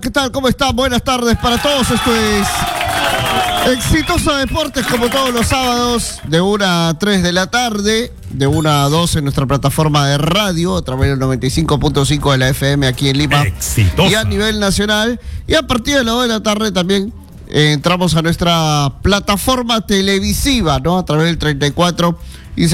¿qué tal? ¿Cómo están? Buenas tardes para todos. Esto es Exitosa Deportes, como todos los sábados, de 1 a 3 de la tarde, de 1 a 2 en nuestra plataforma de radio, a través del 95.5 de la FM aquí en Lima. Exitosa. Y a nivel nacional. Y a partir de las 2 de la tarde también entramos a nuestra plataforma televisiva, ¿no? A través del 34 y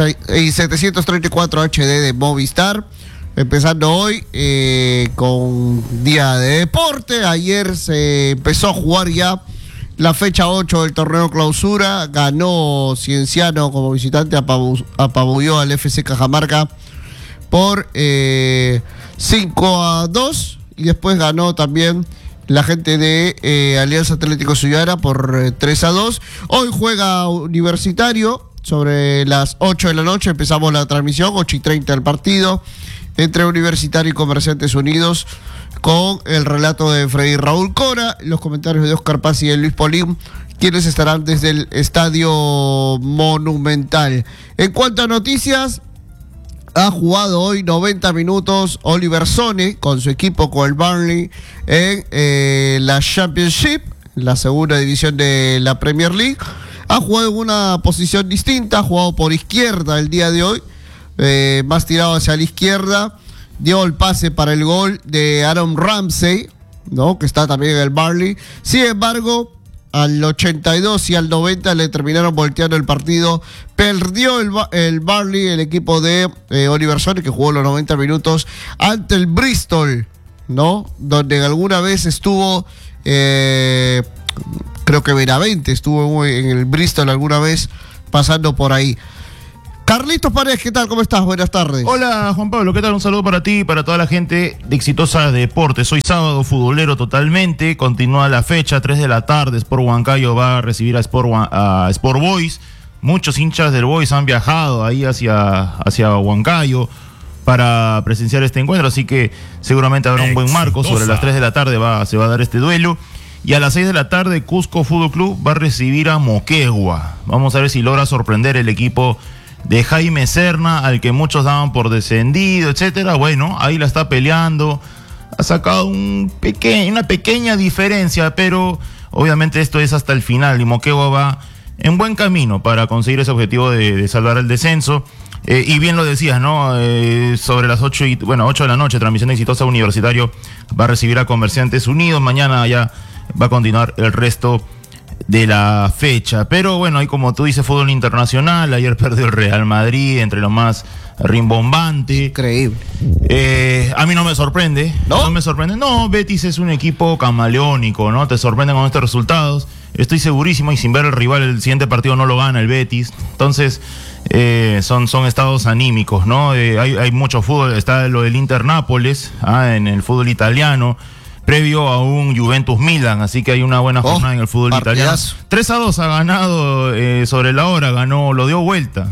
734 HD de Movistar. Empezando hoy con día de deporte. Ayer se empezó a jugar ya la fecha 8 del torneo clausura. Ganó Cienciano como visitante, apabulló al FC Cajamarca por 5-2. Y después ganó también la gente de Alianza Atlético Ciudadana por 3-2. Hoy juega Universitario sobre las 8 de la noche. Empezamos la transmisión, 8:30 el partido entre Universitario y Comerciantes Unidos, con el relato de Freddy Raúl Cora, los comentarios de Oscar Paz y de Luis Polín, quienes estarán desde el Estadio Monumental. En cuanto a noticias, ha jugado hoy 90 minutos Oliver Sone con su equipo, con el Burnley, en la Championship, la segunda división de la Premier League. Ha jugado en una posición distinta, ha jugado por izquierda el día de hoy, más tirado hacia la izquierda. Dio el pase para el gol de Aaron Ramsey, ¿no? Que está también en el Burnley. Sin embargo, al 82 y al 90 le terminaron volteando el partido. Perdió el Burnley, el equipo de Oliver Sone, que jugó los 90 minutos ante el Bristol, ¿no? Donde alguna vez estuvo, creo que Benavente estuvo en el Bristol alguna vez, pasando por ahí. Carlitos Paredes, ¿qué tal? ¿Cómo estás? Buenas tardes. Hola, Juan Pablo, ¿qué tal? Un saludo para ti y para toda la gente de Exitosa Deportes. Hoy sábado futbolero totalmente, continúa la fecha, 3 de la tarde, Sport Huancayo va a recibir a Sport Boys. Muchos hinchas del Boys han viajado ahí hacia Huancayo para presenciar este encuentro, así que seguramente habrá un buen marco. Sobre las 3 de la tarde se va a dar este duelo. Y a las 6 de la tarde, Cusco Fútbol Club va a recibir a Moquegua. Vamos a ver si logra sorprender el equipo de Jaime Serna, al que muchos daban por descendido, etcétera. Bueno, ahí la está peleando, ha sacado una pequeña diferencia, pero obviamente esto es hasta el final y Moquegua va en buen camino para conseguir ese objetivo de salvar el descenso. Y bien lo decías, ¿no? Sobre las 8 de la noche, transmisión Exitosa. Universitario va a recibir a Comerciantes Unidos. Mañana ya va a continuar el resto de la fecha. Pero bueno, ahí como tú dices, fútbol internacional. Ayer perdió el Real Madrid, entre lo más rimbombante. Increíble. A mí no me sorprende. ¿No? No me sorprende. No, Betis es un equipo camaleónico, ¿no? Te sorprenden con estos resultados. Estoy segurísimo, y sin ver el rival, el siguiente partido no lo gana el Betis. Entonces, son estados anímicos, ¿no? Hay mucho fútbol. Está lo del Inter Nápoles, en el fútbol italiano, previo a un Juventus Milan, así que hay una buena jornada en el fútbol italiano. 3-2 ha ganado sobre la hora, lo dio vuelta.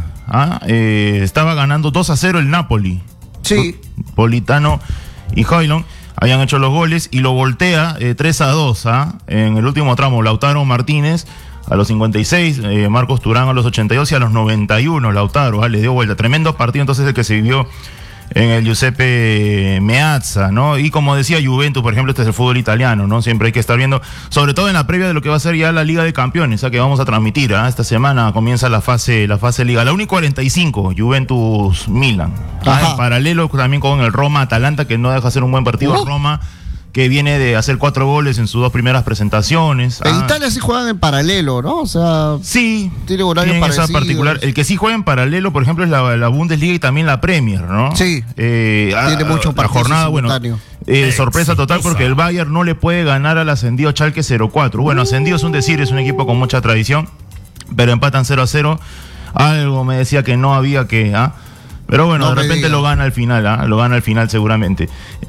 Estaba ganando 2-0 el Napoli. Sí. Politano y Højlund habían hecho los goles y lo voltea 3-2. En el último tramo, Lautaro Martínez a los 56, Marcos Turán a los 82 y a los 91 Lautaro, le dio vuelta. Tremendo partido entonces el que se vivió en el Giuseppe Meazza, ¿no? Y como decía Juventus, por ejemplo, este es el fútbol italiano, ¿no? Siempre hay que estar viendo, sobre todo en la previa de lo que va a ser ya la Liga de Campeones, que vamos a transmitir. Esta semana comienza la fase Liga, la 1:45, Juventus Milan. En paralelo también con el Roma Atalanta, que no deja hacer un buen partido. Roma, que viene de hacer 4 goles en sus 2 primeras presentaciones. En Italia sí juegan en paralelo, ¿no? O sea, sí, tiene horarios esa particular. El que sí juega en paralelo, por ejemplo, es la Bundesliga y también la Premier, ¿no? Sí. Tiene mucho partido. La jornada, sorpresa total, porque el Bayern no le puede ganar al ascendido Schalke 04. Bueno, ascendido es un decir, es un equipo con mucha tradición, pero empatan 0-0. Algo me decía que no había que... Pero bueno, de repente lo gana al final, seguramente.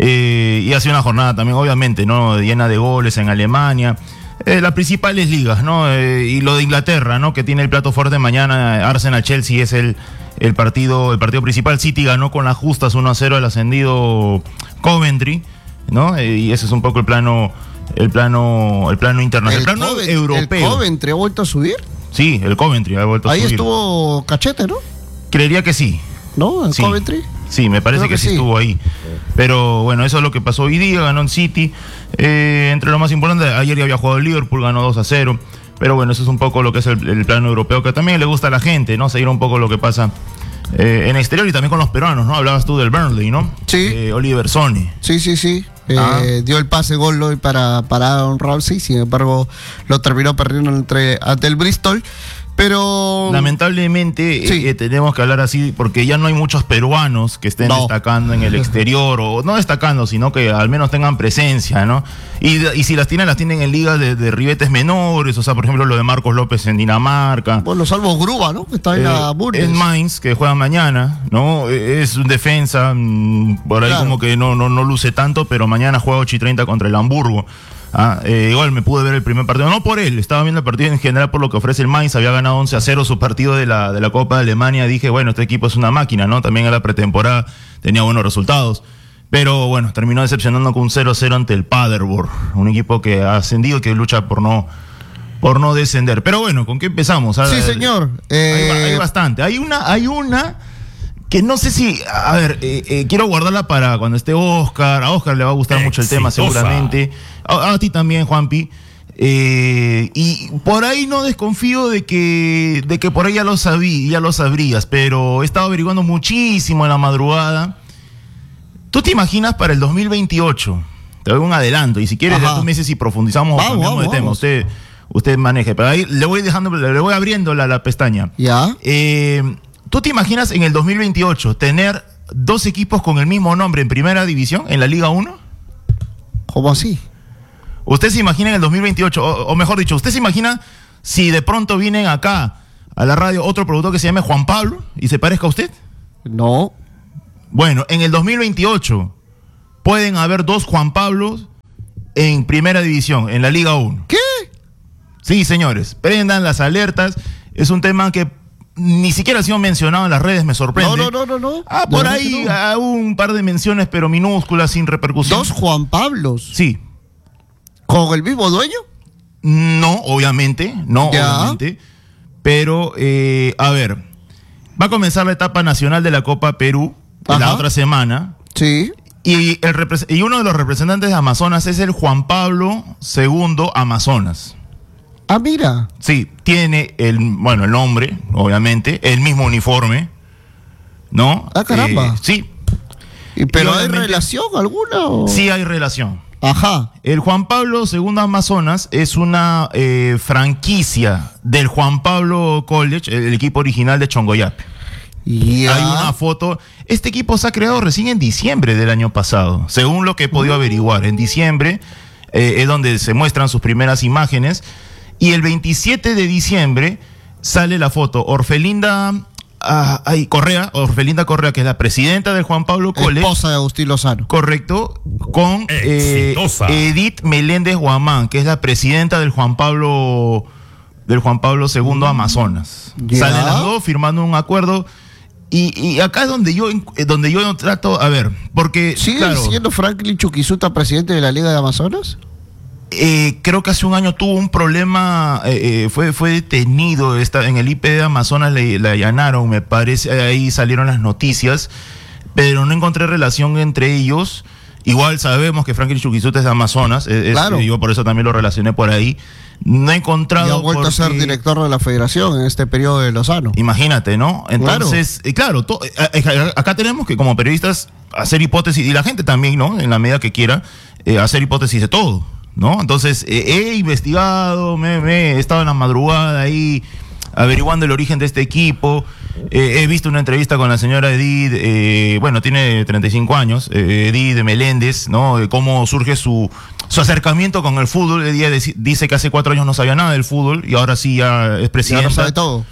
Y hace una jornada también, obviamente, ¿no? Llena de goles en Alemania. Las principales ligas, ¿no? Y lo de Inglaterra, ¿no? Que tiene el plato fuerte mañana. Arsenal-Chelsea es el partido principal. City ganó con las justas 1-0 al ascendido Coventry, ¿no? Y ese es un poco el plano internacional. El plano europeo. ¿El Coventry ha vuelto a subir? Sí, el Coventry ha vuelto a subir. Ahí estuvo Cachete, ¿no? Creería que sí. ¿No? ¿En Coventry? Sí, me parece que sí estuvo ahí. Pero bueno, eso es lo que pasó hoy día, ganó en City. Entre lo más importante, ayer ya había jugado el Liverpool, ganó 2-0. Pero bueno, eso es un poco lo que es el plano europeo, que también le gusta a la gente, ¿no? Seguir un poco lo que pasa en el exterior y también con los peruanos, ¿no? Hablabas tú del Burnley, ¿no? Sí. Oliver Sony. Sí. Dio el pase gol hoy para Aaron Ramsey, sin embargo lo terminó perdiendo ante el Bristol. Pero lamentablemente sí. Tenemos que hablar así porque ya no hay muchos peruanos que estén destacando en el exterior, o no destacando, sino que al menos tengan presencia, ¿no? Y si las tienen en ligas de ribetes menores, o sea, por ejemplo, lo de Marcos López en Dinamarca. Bueno, salvo Gruba, ¿no? Que está en la Bundes. En Mainz, que juega mañana, ¿no? Es un defensa, por ahí claro. Como que no luce tanto, pero mañana juega 8:30 contra el Hamburgo. Igual me pude ver el primer partido, no por él, estaba viendo el partido en general por lo que ofrece el Mainz. Había ganado 11-0 su partido de la Copa de Alemania. Dije, bueno, este equipo es una máquina, ¿no? También en la pretemporada tenía buenos resultados, pero bueno, terminó decepcionando con un 0-0 ante el Paderborn, un equipo que ha ascendido y que lucha por no descender. Pero bueno, ¿con qué empezamos? Sí, señor. Hay bastante. Hay una que no sé si, a ver, quiero guardarla para cuando esté Oscar. A Oscar le va a gustar mucho el tema seguramente. A ti también, Juanpi. Y por ahí no desconfío de que por ahí ya lo sabrías, pero he estado averiguando muchísimo en la madrugada. ¿Tú te imaginas para el 2028? Te doy un adelanto, y si quieres, ya tú me dices si profundizamos o cambiamos de tema. Usted maneje, pero ahí le voy abriendo la pestaña. ¿Ya? ¿Tú te imaginas en el 2028 tener 2 equipos con el mismo nombre en primera división, en la Liga 1? ¿Cómo así? ¿Usted se imagina en el 2028, o mejor dicho, usted se imagina si de pronto vienen acá a la radio otro productor que se llame Juan Pablo y se parezca a usted? No. Bueno, en el 2028 pueden haber 2 Juan Pablos en primera división, en la Liga 1. ¿Qué? Sí, señores, prendan las alertas. Es un tema que ni siquiera ha sido mencionado en las redes, me sorprende. No. Por ahí un par de menciones, pero minúsculas, sin repercusión. 2 Juan Pablos. Sí. ¿Con el mismo dueño? No, obviamente. Pero, a ver, va a comenzar la etapa nacional de la Copa Perú la otra semana. Sí. Y uno de los representantes de Amazonas es el Juan Pablo II Amazonas. Ah, mira. Sí, tiene el nombre, obviamente, el mismo uniforme, ¿no? Ah, caramba. Sí. ¿Pero hay relación alguna? ¿O? Sí hay relación. Ajá. El Juan Pablo II Amazonas es una franquicia del Juan Pablo College, el equipo original de Chongoyape. Yeah. Hay una foto. Este equipo se ha creado recién en diciembre del año pasado, según lo que he podido averiguar. En diciembre es donde se muestran sus primeras imágenes. Y el 27 de diciembre sale la foto. Orfelinda Correa, que es la presidenta del Juan Pablo College. Esposa de Agustín Lozano. Correcto. Con Edith Meléndez Guamán, que es la presidenta del Juan Pablo II Amazonas. Yeah. Salen las dos firmando un acuerdo. Y acá es donde yo trato, a ver, porque ¿sigue siendo Franklin Chuquisuta presidente de la Liga de Amazonas? Creo que hace un año tuvo un problema, fue detenido en el IP de Amazonas, le allanaron, me parece, ahí salieron las noticias, pero no encontré relación entre ellos. Igual sabemos que Franklin Chuquisuta es de Amazonas, claro. Yo por eso también lo relacioné por ahí. No he encontrado. Y ha vuelto a ser director de la federación en este periodo de Lozano. Imagínate, ¿no? Entonces, claro, acá tenemos que como periodistas hacer hipótesis, y la gente también, ¿no? En la medida que quiera, hacer hipótesis de todo, ¿no? Entonces, he investigado, me he estado en la madrugada ahí averiguando el origen de este equipo. He visto una entrevista con la señora Edith, tiene 35 años, Edith Meléndez, ¿no? Cómo surge su acercamiento con el fútbol. Ella dice que hace 4 años no sabía nada del fútbol y ahora sí ya es presidenta. Ya lo sabe todo.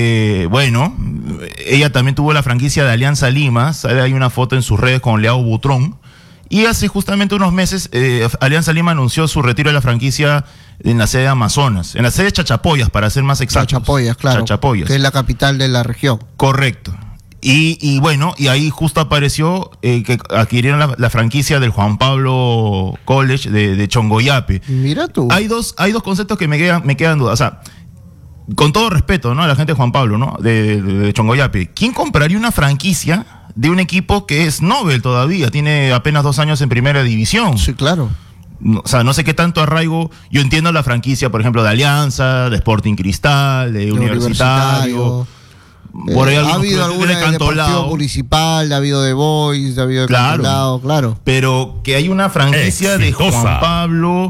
Ella también tuvo la franquicia de Alianza Lima. Hay una foto en sus redes con Leao Butrón. Y hace justamente unos meses, Alianza Lima anunció su retiro de la franquicia en la sede de Amazonas, en la sede de Chachapoyas, para ser más exactos. Chachapoyas, claro. Chachapoyas. Que es la capital de la región. Correcto. Y ahí justo apareció que adquirieron la franquicia del Juan Pablo College de Chongoyape. Mira tú. Hay dos conceptos que me quedan dudas. O sea, con todo respeto, ¿no? A la gente de Juan Pablo, ¿no? De Chongoyape. ¿Quién compraría una franquicia de un equipo que es Nobel todavía? Tiene apenas 2 años en primera división. Sí, claro. O sea, no sé qué tanto arraigo. Yo entiendo la franquicia, por ejemplo, de Alianza, de Sporting Cristal, de Universitario. Por ahí ha habido alguna de Deportivo Municipal, ha habido de Boys, ha habido de Cantolao, claro. Pero que hay una franquicia de Juan Pablo,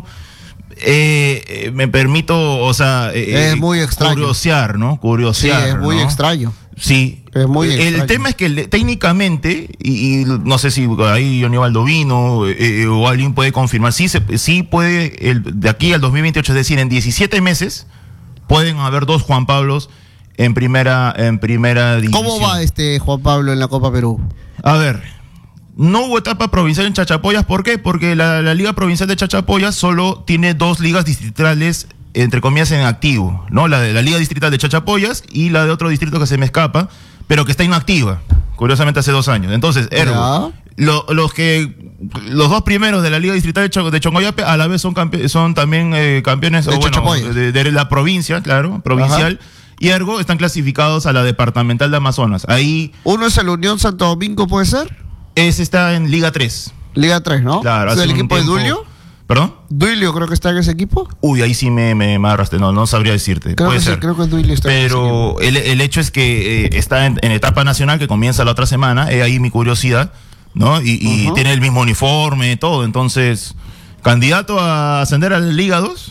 me permito, o sea, es muy extraño. Curiosear, ¿no? Curiosear, sí, es muy extraño. Sí. Es muy extraño. El tema es que técnicamente, y no sé si ahí Johnny Baldovino o alguien puede confirmar, sí puede, de aquí al 2028, es decir, en 17 meses, pueden haber 2 Juan Pablos en primera división. ¿Cómo va Juan Pablo en la Copa Perú? A ver, no hubo etapa provincial en Chachapoyas. ¿Por qué? Porque la Liga Provincial de Chachapoyas solo tiene 2 ligas distritales, entre comillas, en activo, ¿no? La Liga Distrital de Chachapoyas y la de otro distrito que se me escapa, pero que está inactiva, curiosamente hace 2 años. Entonces, Ergo, los 2 primeros de la Liga Distrital de Chongoyape a la vez son también campeones de la provincia, claro, provincial. Ajá. Y Ergo están clasificados a la departamental de Amazonas. Ahí. ¿Uno es el Unión Santo Domingo, puede ser? Ese está en Liga 3. Liga 3, ¿no? Claro. ¿Es el equipo de Duilio? ¿Perdón? Duilio creo que está en ese equipo. Uy, ahí sí me agarraste. No sabría decirte. Puede ser. Creo que Duilio está Pero en ese equipo. El hecho es que está en etapa nacional, que comienza la otra semana. Es ahí mi curiosidad, ¿no? Y tiene el mismo uniforme, todo. Entonces, ¿candidato a ascender a la Liga 2?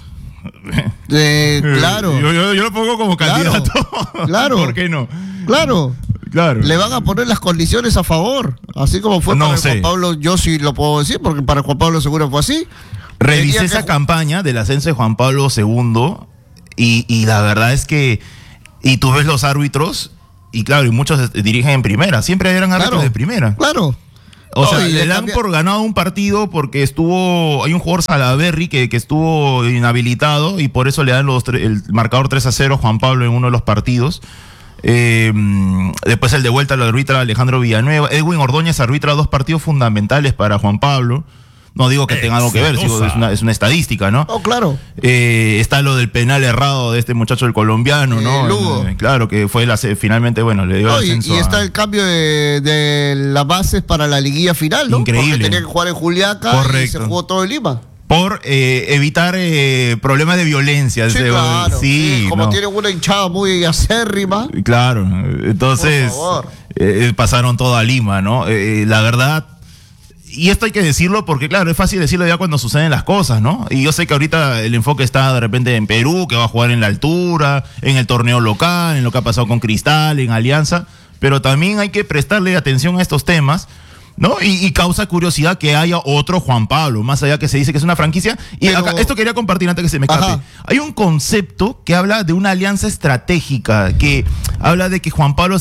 Claro. Yo lo pongo como candidato. Claro. ¿Por qué no? Claro. Le van a poner las condiciones a favor. Así como fue para Juan Pablo, yo sí lo puedo decir, porque para Juan Pablo seguro fue así. Revisé esa campaña del ascenso de Juan Pablo II y la verdad es que, y tú ves los árbitros, y claro, y muchos dirigen en primera, siempre eran árbitros de primera. Claro. O sea, le dan por ganado un partido porque hay un jugador Salaverry que estuvo inhabilitado y por eso le dan el marcador 3-0 a Juan Pablo en uno de los partidos. Después el de vuelta lo arbitra Alejandro Villanueva. Edwin Ordóñez arbitra 2 partidos fundamentales para Juan Pablo. No digo que tenga algo que ver, es una estadística, ¿no? Oh, claro. Está lo del penal errado de este muchacho, el colombiano, ¿no? Lugo. Claro, que fue finalmente, bueno, le dio el ascenso. Y está el cambio de las bases para la liguilla final, ¿no? Increíble. Porque tenía que jugar en Juliaca. Correcto. Y se jugó todo en Lima. Por evitar problemas de violencia. Sí, claro. Sí, como tienen una hinchada muy acérrima. Claro. Entonces, pasaron todo a Lima, ¿no? La verdad. Y esto hay que decirlo porque, claro, es fácil decirlo ya cuando suceden las cosas, ¿no? Y yo sé que ahorita el enfoque está de repente en Perú, que va a jugar en la altura, en el torneo local, en lo que ha pasado con Cristal, en Alianza, pero también hay que prestarle atención a estos temas, ¿no? Y causa curiosidad que haya otro Juan Pablo, más allá que se dice que es una franquicia. Y acá, esto quería compartir antes que se me escape. Ajá. Hay un concepto que habla de una alianza estratégica, que habla de que Juan Pablo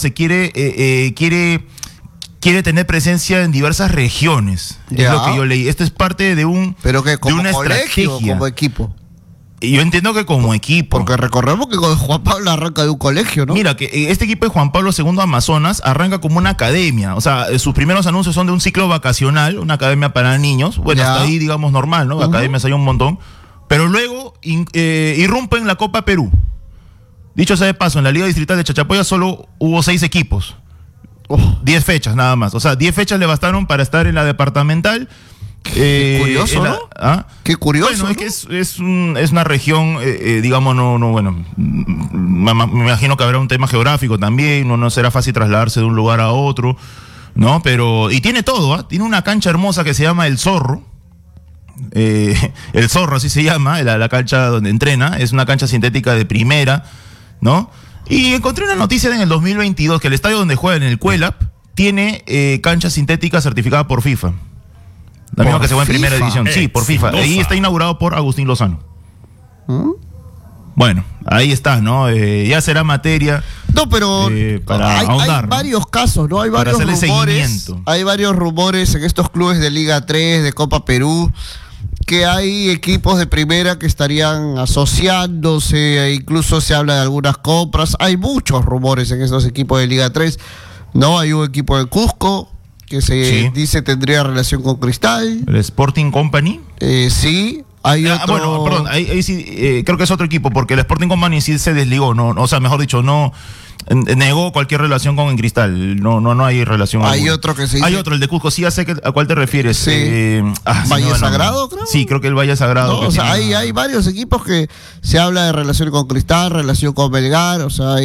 quiere tener presencia en diversas regiones. Ya. Es lo que yo leí. Esto es parte de Pero que como de una colegio, estrategia. como equipo. Y yo entiendo que como equipo. Porque recordemos que Juan Pablo arranca de un colegio, ¿no? Mira, que este equipo de Juan Pablo II Amazonas arranca como una academia. O sea, sus primeros anuncios son de un ciclo vacacional, una academia para niños. Bueno, hasta ahí, digamos, normal, ¿no? Academias hay un montón. Pero luego irrumpe en la Copa Perú. Dicho sea de paso, en la Liga Distrital de Chachapoyas solo hubo 6 equipos. 10 fechas nada más. O sea, 10 fechas le bastaron para estar en la departamental. Qué curioso, ¿no? Qué curioso. Bueno, ¿no? es que es una región, digamos, bueno, me imagino que habrá un tema geográfico también, no será fácil trasladarse de un lugar a otro, ¿no? Pero, y tiene todo, tiene una cancha hermosa que se llama El Zorro. El Zorro, así se llama, la cancha donde entrena, es una cancha sintética de primera, ¿no? Y encontré una noticia en el 2022 que el estadio donde juega, en el Cuelap, tiene cancha sintética certificada por FIFA. La misma que se juega en primera división. Sí, por FIFA. Ahí está inaugurado por Agustín Lozano. Bueno, ahí está, ¿no? Ya será materia. No, pero para ahondar, hay varios casos, ¿no? Hay varios rumores. Seguimiento. Hay varios rumores en estos clubes de Liga 3, de Copa Perú, que hay equipos de primera que estarían asociándose, incluso se habla de algunas compras. Hay muchos rumores en estos equipos de Liga 3, ¿no? Hay un equipo de Cusco que se dice tendría relación con Cristal. ¿El Sporting Company? Sí. Hay otro... Bueno, perdón, ahí sí, creo que es otro equipo, porque el Sporting Company sí se desligó, o sea, mejor dicho, no negó cualquier relación con el Cristal, no hay relación Hay alguna. otro que se dice... Hay otro, el de Cusco, sí, ya sé a cuál te refieres. Sí. Valle Sagrado, creo. Sí, creo que el Valle Sagrado. No, o sea, hay varios equipos que se habla de relación con Cristal, relación con Melgar, o sea,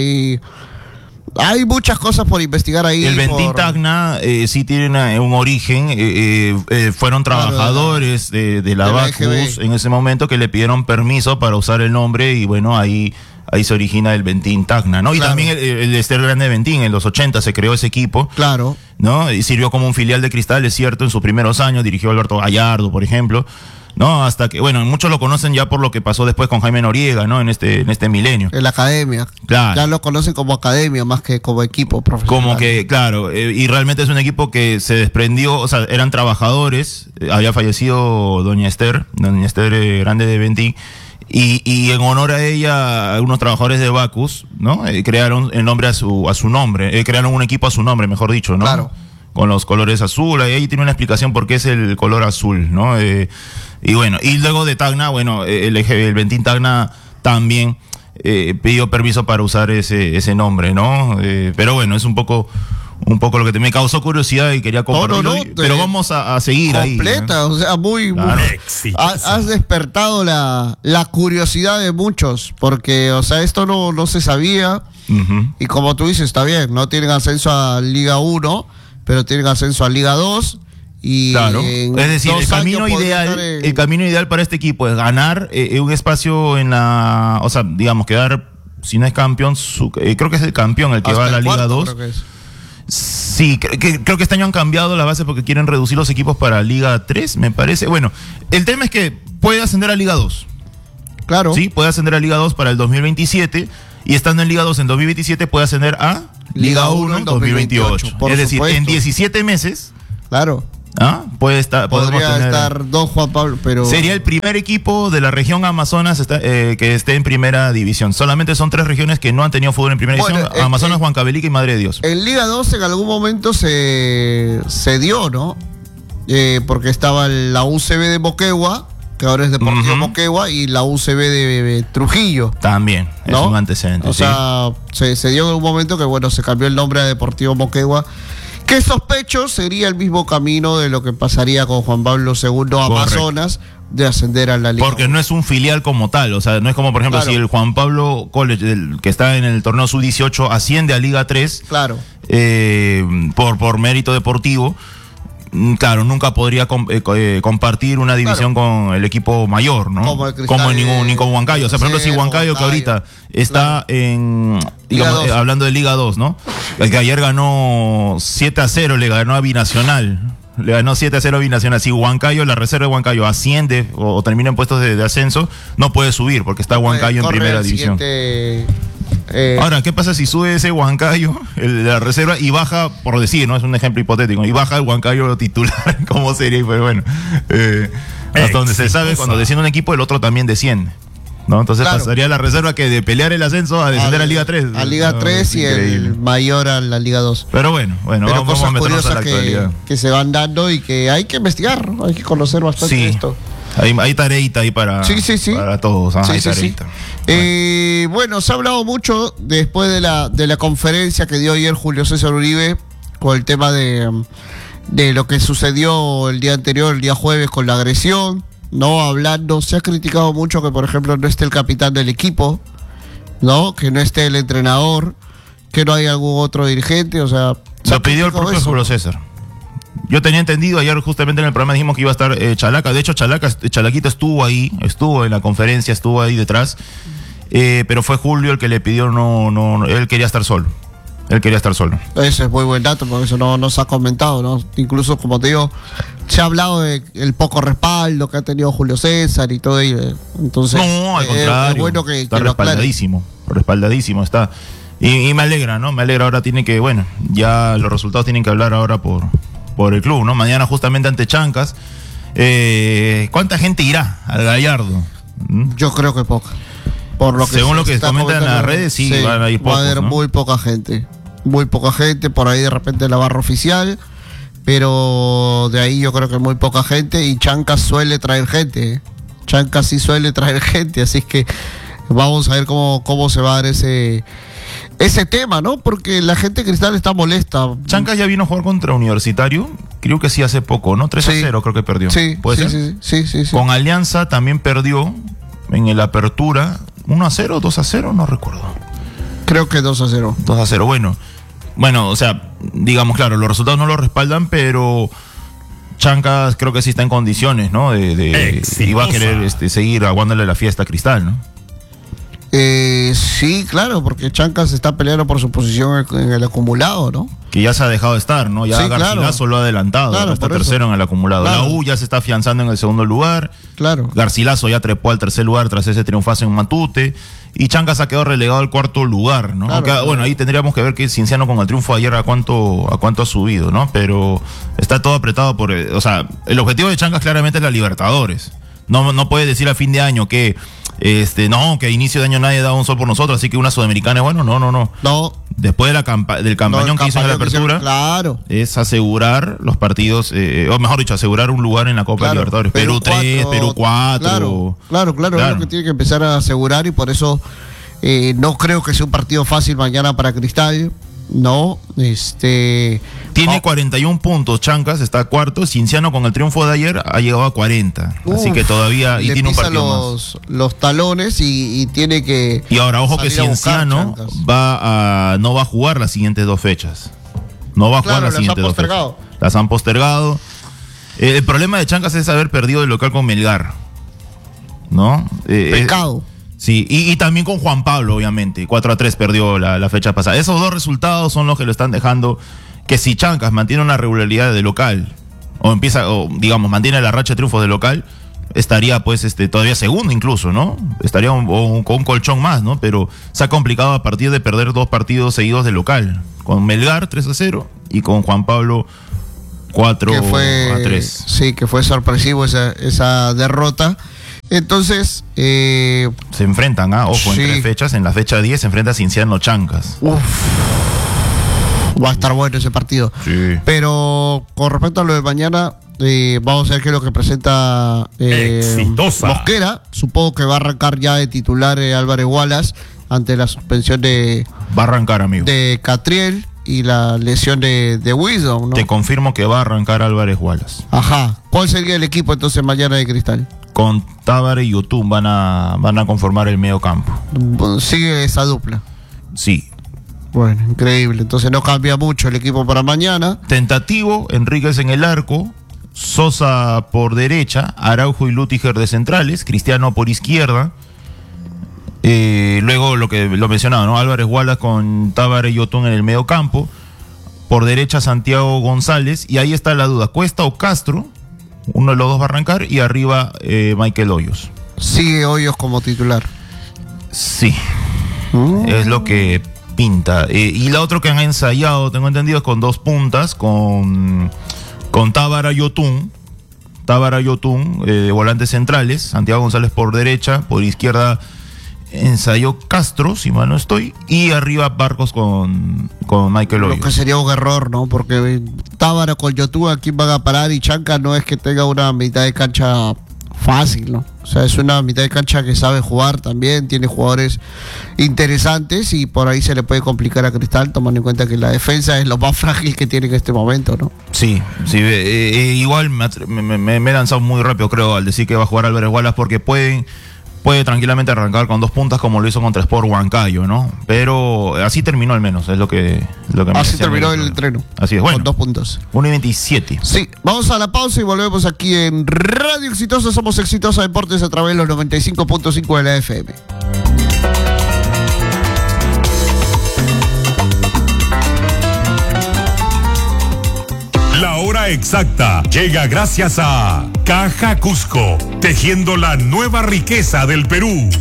hay muchas cosas por investigar ahí. El Bentín Tacna sí tiene un origen, fueron trabajadores de la Bacus en ese momento que le pidieron permiso para usar el nombre y bueno, ahí se origina el Bentín Tacna, ¿no? Y también el Ester Grande de Bentín, en los 80 se creó ese equipo. Claro. ¿No? Y sirvió como un filial de Cristal, es cierto, en sus primeros años, dirigió a Alberto Gallardo, por ejemplo. No, hasta que, bueno, muchos lo conocen ya por lo que pasó después con Jaime Noriega, ¿no? En este milenio. En la academia. Claro. Ya lo conocen como academia más que como equipo profesional. Como que, claro, y realmente es un equipo que se desprendió, o sea, eran trabajadores, había fallecido Doña Ester Grande de Bentín, y en honor a ella, algunos trabajadores de Bacus, ¿no? Crearon el nombre a su nombre, crearon un equipo a su nombre, mejor dicho, ¿no? Claro. Con los colores azul, ahí tiene una explicación por qué es el color azul, ¿no? Y bueno, y luego de Tacna, bueno, el Bentín Tacna también pidió permiso para usar ese nombre, ¿no? Pero bueno, es un poco lo que me causó curiosidad y quería compartirlo. Pero vamos a seguir completa, ahí. O sea, muy has despertado la curiosidad de muchos, porque, o sea, esto no se sabía. Uh-huh. Y como tú dices, está bien, no tienen ascenso a Liga 1, pero tienen ascenso a Liga 2. Y claro, es decir, el camino ideal para este equipo es ganar un espacio en la, o sea, digamos, quedar, si no es campeón, creo que es el campeón el que va a la Liga 2. Sí, creo que este año han cambiado la base porque quieren reducir los equipos para Liga 3, me parece. Bueno, el tema es que puede ascender a Liga 2. Claro. Sí, puede ascender a Liga 2 para el 2027 y estando en Liga 2 en 2027 puede ascender a Liga 1 en 2028. Es decir, en 17 meses. Claro. Podría estar Don Juan Pablo, pero sería el primer equipo de la región Amazonas que esté en primera división. Solamente son 3 regiones que no han tenido fútbol en primera división: Amazonas, Huancavelica y Madre de Dios. En Liga 2 en algún momento se dio, ¿no? Porque estaba la UCB de Moquegua, que ahora es Deportivo Moquegua, y la UCB de Trujillo. También, ¿no? Es un antecedente. O sea, se dio en un momento que, bueno, se cambió el nombre a Deportivo Moquegua. Que sospecho sería el mismo camino de lo que pasaría con Juan Pablo II Amazonas, de ascender a la Liga. Porque no es un filial como tal, o sea, no es como, por ejemplo, si el Juan Pablo College, que está en el torneo sub-18, asciende a Liga 3, claro, por mérito deportivo. Claro, nunca podría compartir una división con el equipo mayor, ¿no? Como ni con Huancayo. O sea, por ejemplo, si Huancayo, que ahorita está en, digamos, hablando de Liga 2, ¿no? El que ayer ganó 7-0, le ganó a Binacional. Le ganó 7-0 a Binacional. Si Huancayo, la reserva de Huancayo asciende o termina en puestos de ascenso, no puede subir porque está Huancayo en primera división. Ahora, ¿qué pasa si sube ese Huancayo, el de la reserva, y baja, por decir, ¿no? Es un ejemplo hipotético, y baja el Huancayo titular? ¿Cómo sería? Pues bueno, hasta donde se sabe, cuando desciende un equipo, el otro también desciende, ¿no? Entonces pasaría la reserva que de pelear el ascenso a descender a Liga 3. A Liga 3 y el mayor a la Liga 2. Pero bueno, vamos a meternos a la actualidad. Que se van dando y que hay que investigar, ¿no? Hay que conocer bastante esto. Hay tareita ahí para todos. Hay tareita. Bueno, se ha hablado mucho después de la conferencia que dio ayer Julio César Uribe con el tema de lo que sucedió el día anterior, el día jueves, con la agresión, ¿no? Hablando, se ha criticado mucho que, por ejemplo, no esté el capitán del equipo, ¿no? Que no esté el entrenador, que no hay algún otro dirigente, o sea... Lo pidió el propio Julio César. Yo tenía entendido, ayer justamente en el programa dijimos que iba a estar Chalaca. De hecho, Chalaquita estuvo en la conferencia, estuvo ahí detrás. Pero fue Julio el que le pidió, no, él quería estar solo. Ese es muy buen dato, porque eso no se ha comentado, ¿no? Incluso, como te digo, se ha hablado del poco respaldo que ha tenido Julio César y todo ello. Entonces, no, al contrario, es bueno que está respaldadísimo está. Y me alegra, ¿no? Me alegra, ahora tiene que, bueno, ya los resultados tienen que hablar ahora por el club, ¿no? Mañana justamente ante Chancas. ¿Cuánta gente irá al Gallardo? Yo creo que poca. Por lo que según lo que comentan en las redes, sí, van a ir pocos, va a haber, ¿no? Muy poca gente, por ahí de repente la barra oficial, pero de ahí yo creo que muy poca gente, y Chancas suele traer gente. Chancas sí suele traer gente, así que vamos a ver cómo se va a dar ese tema, ¿no? Porque la gente de Cristal está molesta. Chancas ya vino a jugar contra Universitario, creo que sí hace poco, ¿no? 3-0 creo que perdió. Sí, ¿Puede ser? Sí. Con Alianza también perdió en el Apertura 1-0, 2-0, no recuerdo. Creo que 2-0. 2-0, bueno, o sea, digamos, claro, los resultados no lo respaldan, pero Chancas creo que sí está en condiciones, ¿no? Y va a querer seguir aguándole la fiesta a Cristal, ¿no? Sí, claro, porque Chancas está peleando por su posición en el acumulado, ¿no? Que ya se ha dejado estar, ¿no? Ya Sí, Garcilaso claro. lo ha adelantado, Claro, está por eso. tercero en el acumulado. Claro. La U ya se está afianzando en el segundo lugar. Claro. Garcilaso ya trepó al tercer lugar tras ese triunfazo en Matute. Y Chancas ha quedado relegado al cuarto lugar, ¿no? Claro, Aunque, claro. bueno, ahí tendríamos que ver que Cienciano con el triunfo de ayer a cuánto ha subido, ¿no? Pero está todo apretado o sea, el objetivo de Chancas claramente es la Libertadores. No puede decir a fin de año que que a inicio de año nadie da un sol por nosotros, así que una sudamericana es bueno, no. No. Después de del campañón que hizo en la apertura, claro. es asegurar los partidos, o mejor dicho, asegurar un lugar en la Copa Libertadores. Perú 3, Perú 4. Claro, es lo que tiene que empezar a asegurar y por eso no creo que sea un partido fácil mañana para Cristal. No, Tiene 41 puntos, Chancas está cuarto. Cienciano con el triunfo de ayer ha llegado a 40. Así que todavía y tiene un partido más. Los talones y tiene que. Y ahora, ojo que Cienciano no va a jugar las siguientes 2 fechas. No va a jugar las siguientes 2 fechas. Las han postergado. El problema de Chancas es haber perdido el local con Melgar, ¿no? Pecado. Sí, y también con Juan Pablo, obviamente. 4-3 perdió la fecha pasada. Esos 2 resultados son los que lo están dejando que si Chancas mantiene una regularidad de local, o mantiene la racha de triunfos de local, estaría pues todavía segundo incluso, ¿no? Estaría con un colchón más, ¿no? Pero se ha complicado a partir de perder 2 partidos seguidos de local. Con Melgar 3-0 y con Juan Pablo 4-3. Sí, que fue sorpresivo esa derrota. Entonces se enfrentan, ojo, en 3 fechas. En la fecha 10 se enfrenta Cienciano Chancas. Va a estar bueno ese partido. Sí. Pero con respecto a lo de mañana, vamos a ver qué es lo que presenta Mosquera. Supongo que va a arrancar ya de titular Álvarez Wallace ante la suspensión va a arrancar, amigo, de Catriel y la lesión de Wisdom, ¿no? Te confirmo que va a arrancar Álvarez Wallace. Ajá. ¿Cuál sería el equipo entonces mañana de Cristal? Con Tábara y Yotun van a conformar el medio campo. Sigue esa dupla. Sí. Bueno, increíble. Entonces no cambia mucho el equipo para mañana. Tentativo, Enríquez en el arco, Sosa por derecha, Araujo y Lutiger de centrales, Cristiano por izquierda. Luego lo mencionaba, ¿no? Álvarez Wallace con Tábara y Yotun en el medio campo. Por derecha Santiago González. Y ahí está la duda, Cuesta o Castro. Uno de los dos va a arrancar y arriba Michael Hoyos. ¿Sigue Hoyos como titular? Sí. Es lo que pinta. Y la otra que han ensayado, tengo entendido, es con 2 puntas, con Tábara Yotun, volantes centrales, Santiago González por derecha, por izquierda ensayó Castro, si mal no estoy, y arriba Barcos con Michael Hoyos. Lo que sería un error, ¿no? Porque Tábara con Yotun, ¿a quién van a parar? Y Chanca no es que tenga una mitad de cancha fácil, ¿no? O sea, es una mitad de cancha que sabe jugar también, tiene jugadores interesantes y por ahí se le puede complicar a Cristal, tomando en cuenta que la defensa es lo más frágil que tiene en este momento, ¿no? Sí, igual me he lanzado muy rápido, creo, al decir que va a jugar Álvarez Wallace, porque puede tranquilamente arrancar con 2 puntas como lo hizo contra Sport Huancayo, ¿no? Pero así terminó al menos, es lo que me así terminó el entreno. Así es, bueno. Con 2 puntos. 1:27. Sí, vamos a la pausa y volvemos aquí en Radio Exitosa. Somos Exitosa Deportes a través de los 95.5 de la FM. La hora exacta llega gracias a Caja Cusco, tejiendo la nueva riqueza del Perú.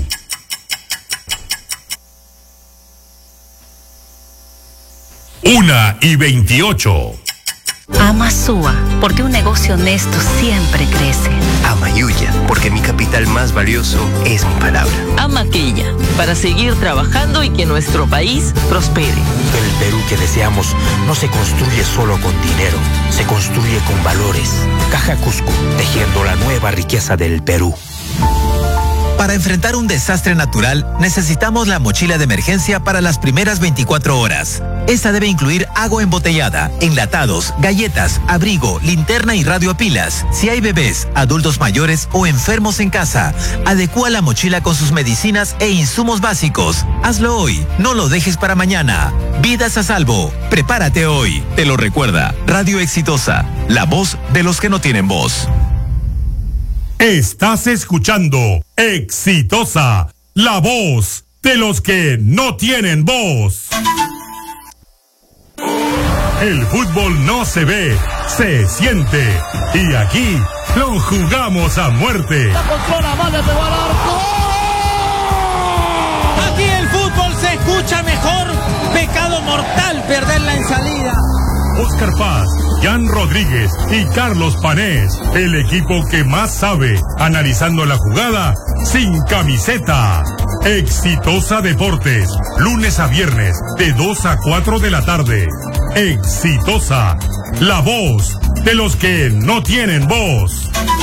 1:28. Ama Sua, porque un negocio honesto siempre crece. Ama Yuya, porque mi capital más valioso es mi palabra. Ama Quilla, para seguir trabajando y que nuestro país prospere. El Perú que deseamos no se construye solo con dinero, se construye con valores. Caja Cusco, tejiendo la nueva riqueza del Perú. Para enfrentar un desastre natural, necesitamos la mochila de emergencia para las primeras 24 horas. Esta debe incluir agua embotellada, enlatados, galletas, abrigo, linterna y radio a pilas. Si hay bebés, adultos mayores o enfermos en casa, adecúa la mochila con sus medicinas e insumos básicos. Hazlo hoy, no lo dejes para mañana. Vidas a salvo. Prepárate hoy. Te lo recuerda Radio Exitosa, la voz de los que no tienen voz. Estás escuchando Exitosa, la voz de los que no tienen voz. El fútbol no se ve, se siente. Y aquí lo jugamos a muerte. Aquí el fútbol se escucha mejor. Pecado mortal perderla en salida. Oscar Paz, Jan Rodríguez y Carlos Panés, el equipo que más sabe, analizando la jugada sin camiseta. Exitosa Deportes, lunes a viernes, de 2 a 4 de la tarde. Exitosa, la voz de los que no tienen voz.